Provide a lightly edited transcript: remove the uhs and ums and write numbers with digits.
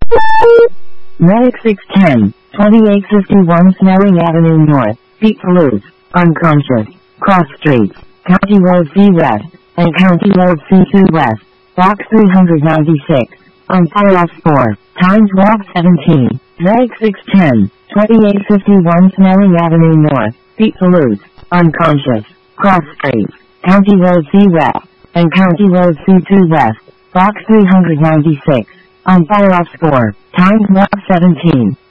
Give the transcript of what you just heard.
Medic 610, 2851 Snelling Avenue North, Pete Toulouse, unconscious, cross streets, County Road C West, and County Road C2 West, Box 396, on Firehouse 4, Times Walk 17, Medic 610, 2851 Snelling Avenue North, Pete Toulouse, unconscious, cross streets, County Road C West, and County Road C2 West, Box 396, on Firehouse 4, Times Walk 17.